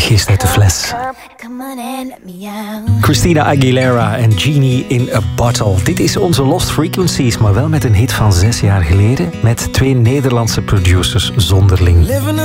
gist uit de fles. Christina Aguilera en Genie in a Bottle. Dit is onze Lost Frequencies, maar wel met een hit van 6 jaar geleden. Met 2 Nederlandse producers zonderling.